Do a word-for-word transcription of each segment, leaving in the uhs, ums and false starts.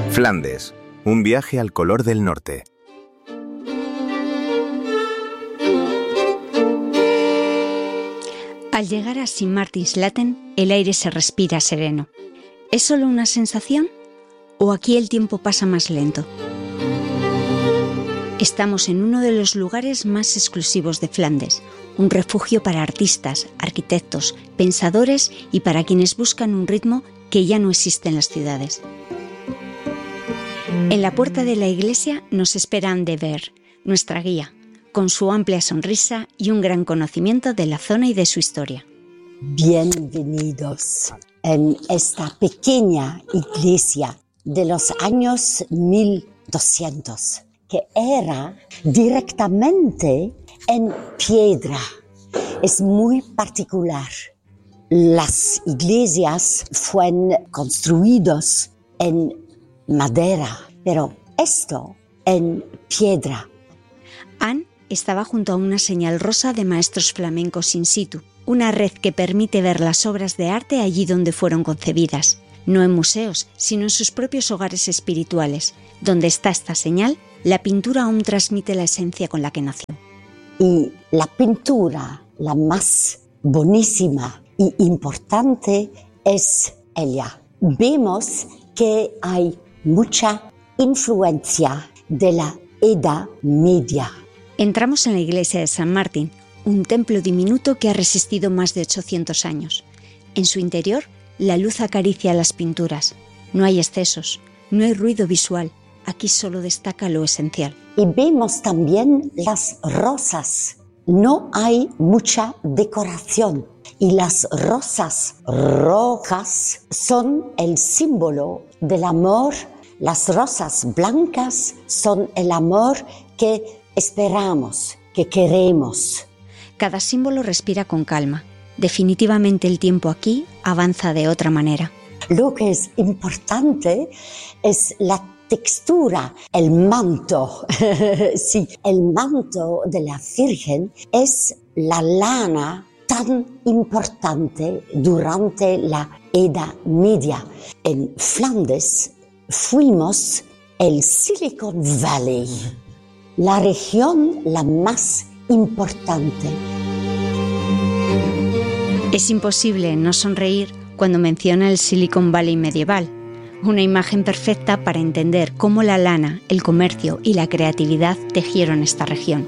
Flandes, un viaje al color del norte. Al llegar a Saint Martin's-Latten, el aire se respira sereno. ¿Es solo una sensación? ¿O aquí el tiempo pasa más lento? Estamos en uno de los lugares más exclusivos de Flandes, un refugio para artistas, arquitectos, pensadores y para quienes buscan un ritmo que ya no existe en las ciudades. En la puerta de la iglesia nos espera Anne de Ver, nuestra guía, con su amplia sonrisa y un gran conocimiento de la zona y de su historia. Bienvenidos en esta pequeña iglesia de los años mil doscientos, que era directamente en piedra. Es muy particular. Las iglesias fueron construidas en madera, pero esto en piedra. Anne estaba junto a una señal rosa de maestros flamencos in situ, una red que permite ver las obras de arte allí donde fueron concebidas, no en museos, sino en sus propios hogares espirituales. Donde está esta señal, la pintura aún transmite la esencia con la que nació. Y la pintura, la más buenísima y importante, es ella. Vemos que hay mucha influencia de la Edad Media. Entramos en la iglesia de San Martín, un templo diminuto que ha resistido más de ochocientos años. En su interior, la luz acaricia las pinturas. No hay excesos, no hay ruido visual. Aquí solo destaca lo esencial. Y vemos también las rosas. No hay mucha decoración. Y las rosas rojas son el símbolo del amor. Las rosas blancas son el amor que esperamos, que queremos. Cada símbolo respira con calma. Definitivamente el tiempo aquí avanza de otra manera. Lo que es importante es la textura, el manto. Sí, el manto de la Virgen es la lana tan importante durante la Edad Media. En Flandes fuimos el Silicon Valley, la región la más importante. Es imposible no sonreír cuando menciona el Silicon Valley medieval, una imagen perfecta para entender cómo la lana, el comercio y la creatividad tejieron esta región.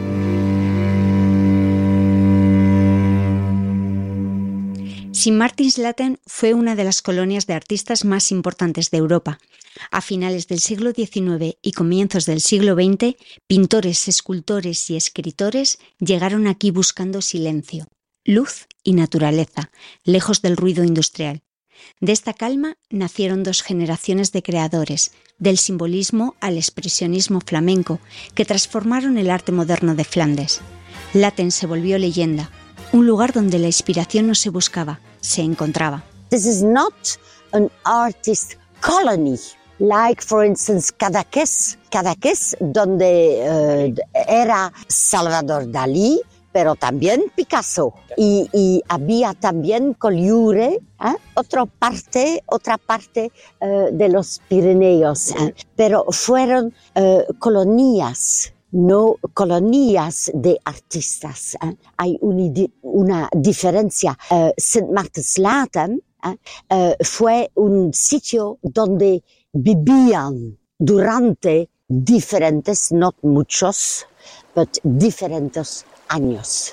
Saint Martin's-Latten fue una de las colonias de artistas más importantes de Europa. A finales del siglo diecinueve y comienzos del siglo veinte, pintores, escultores y escritores llegaron aquí buscando silencio, luz y naturaleza, lejos del ruido industrial. De esta calma nacieron dos generaciones de creadores, del simbolismo al expresionismo flamenco, que transformaron el arte moderno de Flandes. Latten se volvió leyenda, un lugar donde la inspiración no se buscaba, se encontraba. This is not an artist colony, like for instance Cadaqués, Cadaqués donde uh, era Salvador Dalí, pero también Picasso. Y, y había también Collioure, ¿eh? otra parte, otra parte uh, de los Pirineos, ¿eh? Pero fueron uh, colonias, no colonias de artistas. ¿eh? Hay una, una diferencia. Uh, Saint Martin's-Latten ¿eh? uh, fue un sitio donde vivían durante diferentes, no muchos, pero diferentes años.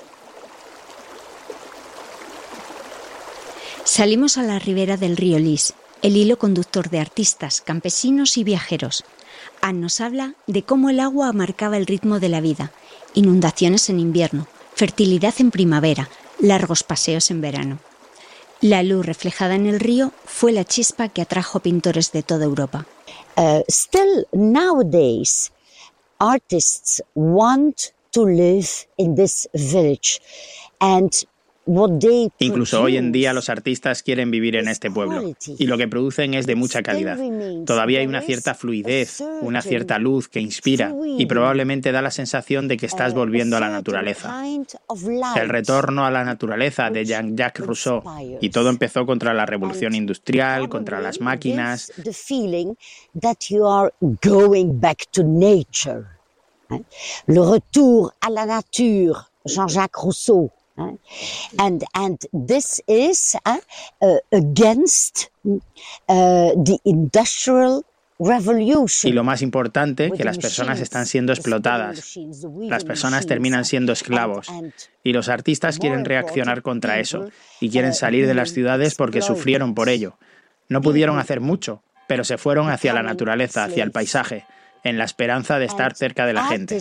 Salimos a la ribera del río Lys, el hilo conductor de artistas, campesinos y viajeros. Anne nos habla de cómo el agua marcaba el ritmo de la vida, inundaciones en invierno, fertilidad en primavera, largos paseos en verano. La luz reflejada en el río fue la chispa que atrajo pintores de toda Europa. Uh, still nowadays, artists want to live in this village, and Incluso hoy en día los artistas quieren vivir en este pueblo y lo que producen es de mucha calidad. Todavía hay una cierta fluidez, una cierta luz que inspira y probablemente da la sensación de que estás volviendo a la naturaleza. El retorno a la naturaleza de Jean-Jacques Rousseau, y todo empezó contra la revolución industrial, contra las máquinas. Le retour à la nature, Jean-Jacques Rousseau. And, and this is uh, uh, against uh, the industrial revolution. Y lo más importante, que las personas están siendo explotadas. Las personas terminan siendo esclavos. Y los artistas quieren reaccionar contra eso. Y quieren salir de las ciudades porque sufrieron por ello. No pudieron hacer mucho, pero se fueron hacia la naturaleza, hacia el paisaje, en la esperanza de estar cerca de la gente.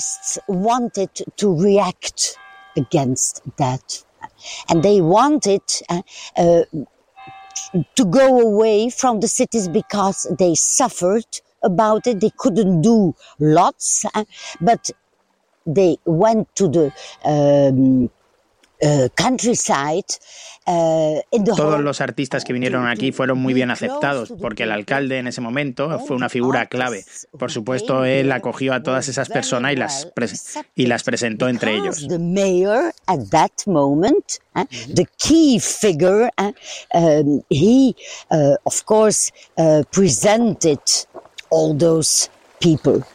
Against that, and they wanted uh, uh, to go away from the cities because they suffered about it. They couldn't do lots, uh, but they went to the um, uh, countryside. Uh, in the Todos los artistas que vinieron aquí fueron muy bien aceptados porque el alcalde en ese momento fue una figura clave. Por supuesto, él acogió a todas esas personas y las, y las presentó entre ellos. The mayor at that moment, uh, the key figure, uh, um, he uh, of course uh, presented all those people.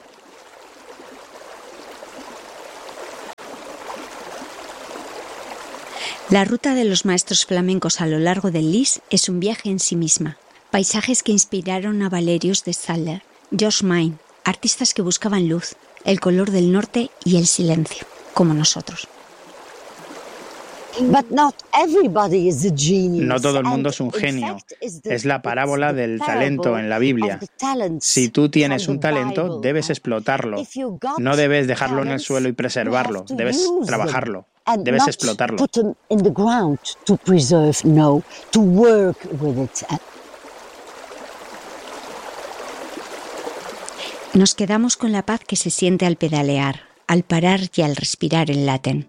La ruta de los maestros flamencos a lo largo del Lys es un viaje en sí misma. Paisajes que inspiraron a Valerius de Staller, Josh Mine, artistas que buscaban luz, el color del norte y el silencio, como nosotros. But not everybody is a genius. No todo el mundo es un genio. Es la parábola del talento en la Biblia. Si tú tienes un talento, debes explotarlo. No debes dejarlo en el suelo y preservarlo. Debes trabajarlo. Debes explotarlo. Nos quedamos con la paz que se siente al pedalear, al parar y al respirar en Latten.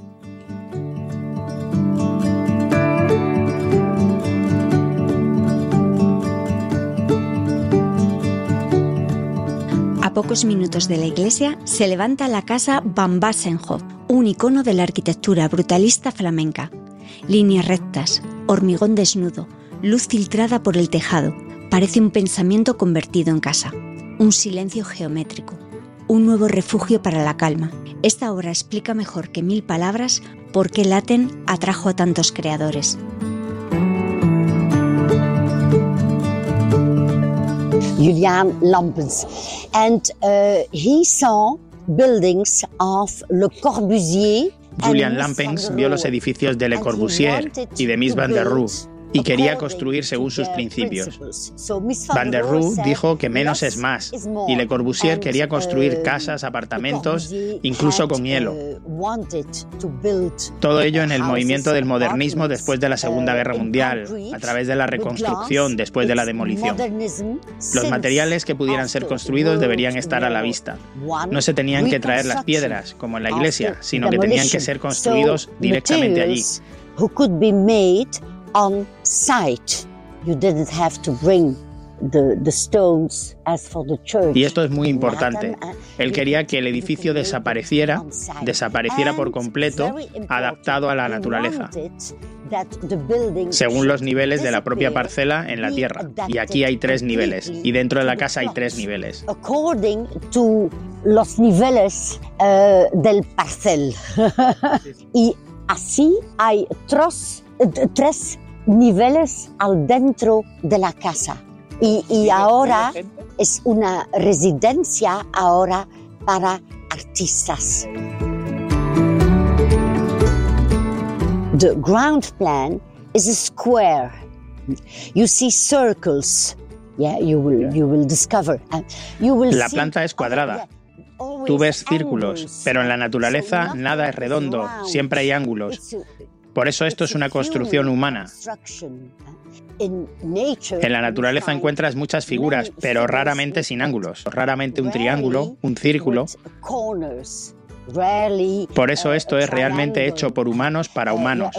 A pocos minutos de la iglesia se levanta la casa Van Basenhof, un icono de la arquitectura brutalista flamenca. Líneas rectas, hormigón desnudo, luz filtrada por el tejado. Parece un pensamiento convertido en casa. Un silencio geométrico. Un nuevo refugio para la calma. Esta obra explica mejor que mil palabras por qué Latten atrajo a tantos creadores. Julian Lampens, and uh, he saw buildings of Le Corbusier. Julian Lampens vio los edificios de Le Corbusier y de Mies van der Rohe y quería construir según sus principios. Van der Rohe dijo que menos es más, y Le Corbusier quería construir casas, apartamentos, incluso con hielo. Todo ello en el movimiento del modernismo después de la Segunda Guerra Mundial, a través de la reconstrucción después de la demolición. Los materiales que pudieran ser construidos deberían estar a la vista. No se tenían que traer las piedras, como en la iglesia, sino que tenían que ser construidos directamente allí. On site, you didn't have to bring the, the stones as for the church. Y esto es muy importante. Él quería que el edificio desapareciera, desapareciera por completo, adaptado a la naturaleza, según los niveles de la propia parcela en la tierra. Y aquí hay tres niveles, y dentro de la casa hay tres niveles. According to los niveles uh, del parcel. Y así hay tres tres niveles al dentro de la casa. Y, y ahora es una residencia ahora para artistas. The ground plan is a square. You see circles. Yeah, you will, you will discover. You will la planta es cuadrada. Tú ves círculos, pero en la naturaleza nada es redondo, siempre hay ángulos. Por eso esto es una construcción humana. En la naturaleza encuentras muchas figuras, pero raramente sin ángulos. Raramente un triángulo, un círculo. Por eso esto es realmente hecho por humanos para humanos.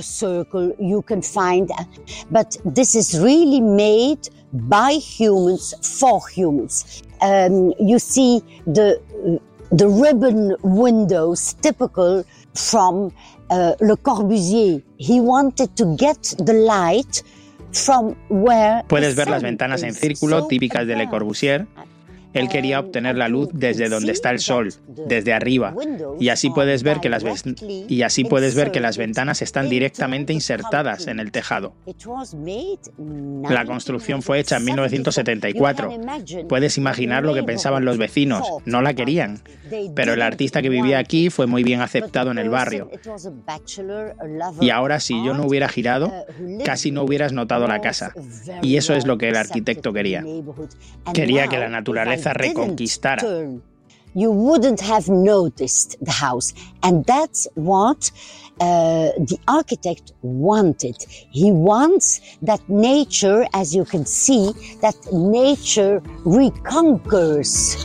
By humans for humans. Um, you see the the ribbon windows typical from uh, Le Corbusier. He wanted to get the light from where. Puedes ver las ventanas en círculo típicas de Le Corbusier. Él quería obtener la luz desde donde está el sol, desde arriba, y así puedes ver que las y así puedes ver que las ventanas están directamente insertadas en el tejado. La construcción fue hecha en mil novecientos setenta y cuatro. Puedes imaginar lo que pensaban los vecinos, no la querían, pero el artista que vivía aquí fue muy bien aceptado en el barrio. Y ahora, si yo no hubiera girado, casi no hubieras notado la casa. Y eso es lo que el arquitecto quería. Quería que la naturaleza reconquistara. You wouldn't have noticed the house, and that's what uh, the architect wanted. He wants that nature, as you can see, that nature reconquers.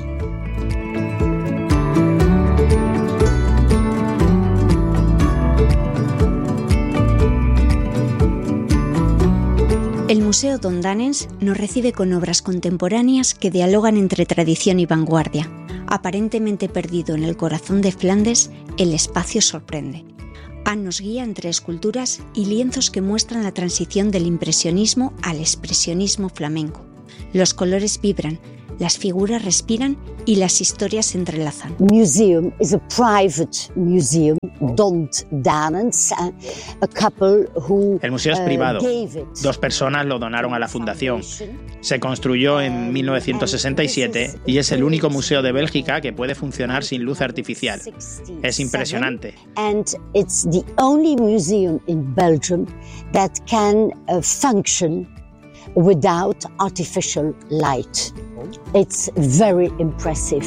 El Museo Dondanens nos recibe con obras contemporáneas que dialogan entre tradición y vanguardia. Aparentemente perdido en el corazón de Flandes, el espacio sorprende. Anne nos guía entre esculturas y lienzos que muestran la transición del impresionismo al expresionismo flamenco. Los colores vibran, las figuras respiran y las historias se entrelazan. Museum is a private museum. Dondanens, a couple who, El museo es privado. Dos personas lo donaron a la fundación. Se construyó en mil novecientos sesenta y siete y es el único museo de Bélgica que puede funcionar sin luz artificial. Es impresionante. And it's the only museum in Belgium that can uh, function without artificial light. It's very impressive.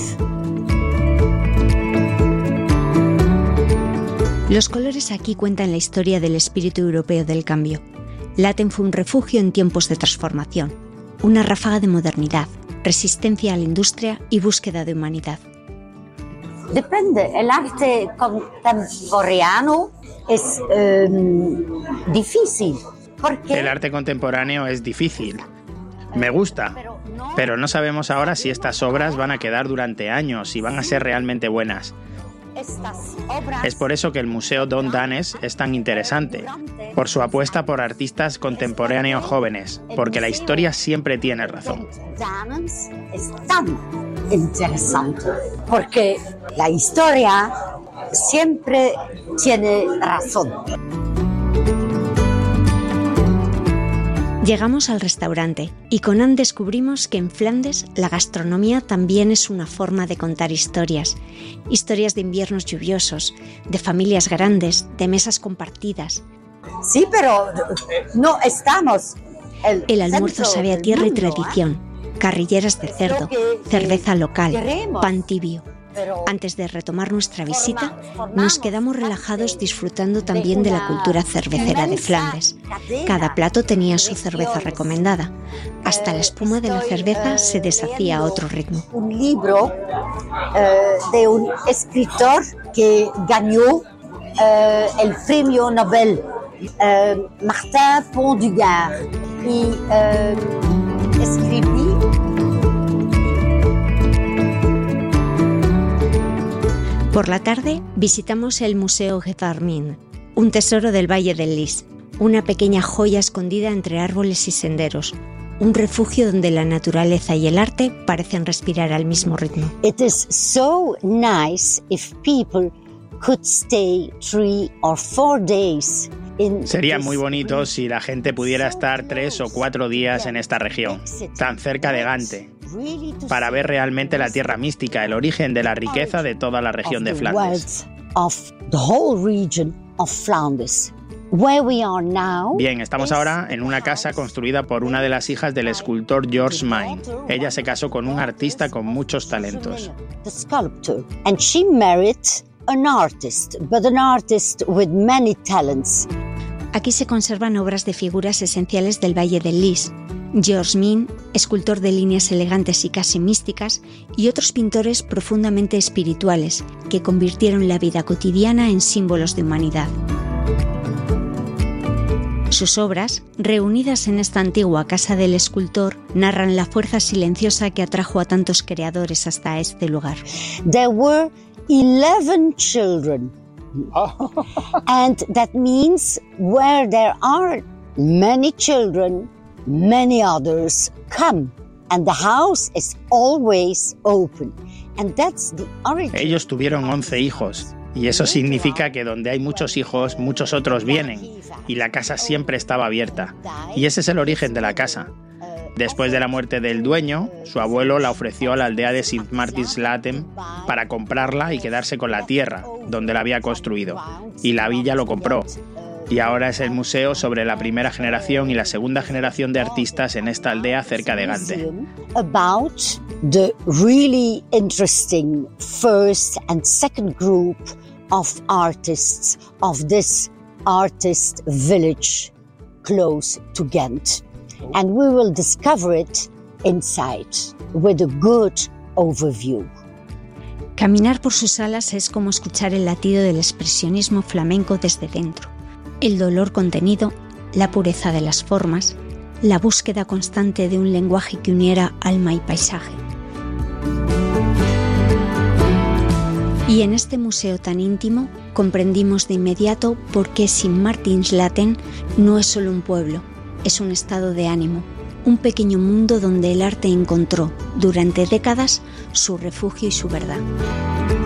Los colores aquí cuentan la historia del espíritu europeo del cambio. Laten fue un refugio en tiempos de transformación, una ráfaga de modernidad, resistencia a la industria y búsqueda de humanidad. Depende, el arte contemporáneo es um, difícil. Porque el arte contemporáneo es difícil. Me gusta, pero no sabemos ahora si estas obras van a quedar durante años y van a ser realmente buenas. Es por eso que el Museo Dondanens es tan interesante, por su apuesta por artistas contemporáneos jóvenes, porque la historia siempre tiene razón. Dondanens es tan interesante, porque la historia siempre tiene razón. Llegamos al restaurante y con Anne descubrimos que en Flandes la gastronomía también es una forma de contar historias. Historias de inviernos lluviosos, de familias grandes, de mesas compartidas. Sí, pero no estamos. El, el almuerzo sabe a tierra y tradición. Carrilleras de cerdo, cerveza local, pan tibio. Antes de retomar nuestra visita, nos quedamos relajados disfrutando también de la cultura cervecera de Flandes. Cada plato tenía su cerveza recomendada. Hasta la espuma de la cerveza se deshacía a otro ritmo. Un libro uh, de un escritor que ganó uh, el premio Nobel, uh, Martin Pont-du-Gard, y uh, escribí. Por la tarde visitamos el Museo Gefarmin, un tesoro del Valle del Lys, una pequeña joya escondida entre árboles y senderos, un refugio donde la naturaleza y el arte parecen respirar al mismo ritmo. It is so nice if people could stay three or four days. Sería muy bonito si la gente pudiera estar tres o cuatro días en esta región, tan cerca de Gante, para ver realmente la tierra mística, el origen de la riqueza de toda la región de Flandes. Bien, estamos ahora en una casa construida por una de las hijas del escultor George Mine. Ella se casó con un artista con muchos talentos. An artist, but an artist with many talents. Aquí se conservan obras de figuras esenciales del Valle del Lys. George Min, escultor de líneas elegantes y casi místicas, y otros pintores profundamente espirituales que convirtieron la vida cotidiana en símbolos de humanidad. Sus obras, reunidas en esta antigua casa del escultor, narran la fuerza silenciosa que atrajo a tantos creadores hasta este lugar. There were eleven children. And that means where there are many children, many others come. And the house is always open. And that's the origin. Ellos tuvieron once hijos. Y eso significa que donde hay muchos hijos, muchos otros vienen, y la casa siempre estaba abierta. Y ese es el origen de la casa. Después de la muerte del dueño, su abuelo la ofreció a la aldea de Saint Martin's-Latem para comprarla y quedarse con la tierra, donde la había construido. Y la villa lo compró. Y ahora es el museo sobre la primera generación y la segunda generación de artistas en esta aldea cerca de Gante. About the really interesting first and second group of artists of this artist village close to Ghent. And we will discover it inside with a good overview. Caminar por sus salas es como escuchar el latido del expresionismo flamenco desde dentro. El dolor contenido, la pureza de las formas, la búsqueda constante de un lenguaje que uniera alma y paisaje. Y en este museo tan íntimo comprendimos de inmediato por qué Saint Martin's-Latem no es solo un pueblo, es un estado de ánimo, un pequeño mundo donde el arte encontró durante décadas su refugio y su verdad.